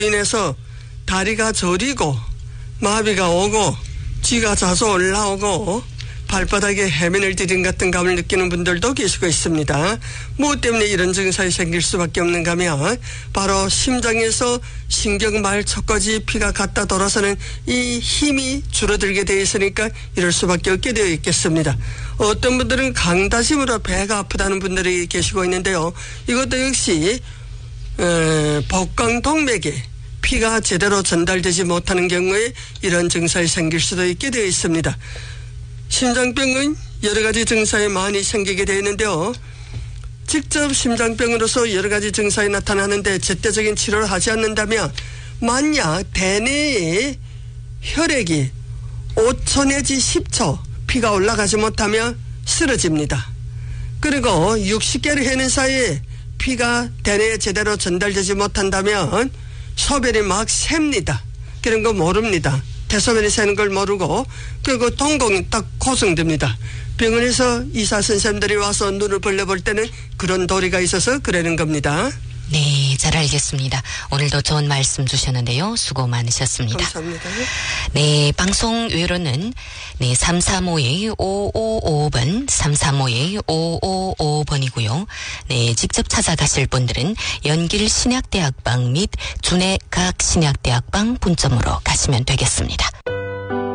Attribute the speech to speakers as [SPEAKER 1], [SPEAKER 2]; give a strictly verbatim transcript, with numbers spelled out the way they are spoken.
[SPEAKER 1] 인해서 다리가 저리고 마비가 오고 쥐가 자주 올라오고 발바닥에 해면을 디딘 같은 감을 느끼는 분들도 계시고 있습니다. 무엇 때문에 이런 증상이 생길 수밖에 없는가 하면 바로 심장에서 신경 말초까지 피가 갖다 돌아서는 이 힘이 줄어들게 되어 있으니까 이럴 수밖에 없게 되어 있겠습니다. 어떤 분들은 강다짐으로 배가 아프다는 분들이 계시고 있는데요. 이것도 역시 에, 복강동맥에 피가 제대로 전달되지 못하는 경우에 이런 증상이 생길 수도 있게 되어 있습니다. 심장병은 여러 가지 증상이 많이 생기게 되어 있는데요. 직접 심장병으로서 여러 가지 증상이 나타나는데 제때적인 치료를 하지 않는다면 만약 대뇌에 혈액이 오 초 내지 십 초 피가 올라가지 못하면 쓰러집니다. 그리고 육십 개를 해는 사이에 피가 대뇌에 제대로 전달되지 못한다면 소변이 막 셉니다. 그런 거 모릅니다. 대소변이 새는 걸 모르고 그리고 동공이 딱 고정됩니다. 병원에서 의사 선생님들이 와서 눈을 벌려볼 때는 그런 도리가 있어서 그러는 겁니다.
[SPEAKER 2] 네, 잘 알겠습니다. 오늘도 좋은 말씀 주셨는데요. 수고 많으셨습니다.
[SPEAKER 1] 감사합니다.
[SPEAKER 2] 네, 방송 외로는 네, 삼삼오이 오오오오 번, 삼삼오이 오오오오 번이고요. 네, 직접 찾아가실 분들은 연길 신약대학방 및 준해 각 신약대학방 분점으로 가시면 되겠습니다.